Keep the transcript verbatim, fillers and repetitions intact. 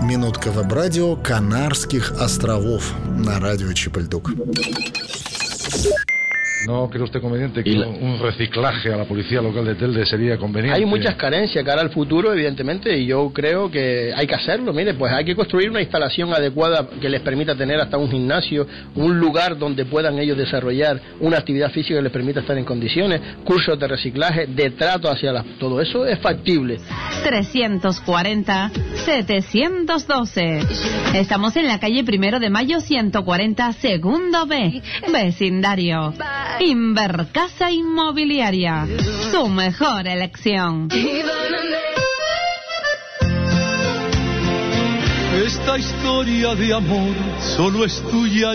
Минутка веб-радио Канарских островов на радио Чипальдук. ¿No cree usted conveniente que la... un reciclaje a la policía local de Telde sería conveniente? Hay muchas carencias cara al futuro, evidentemente, y yo creo que hay que hacerlo. Mire, pues hay que construir una instalación adecuada que les permita tener hasta un gimnasio, un lugar donde puedan ellos desarrollar una actividad física que les permita estar en condiciones, cursos de reciclaje, de trato hacia la... Todo eso es factible. trescientos cuarenta, setecientos doce. Estamos en la calle Primero de Mayo ciento cuarenta, segundo B, vecindario. Invercasa Inmobiliaria, su mejor elección. Esta historia de amor solo es tuya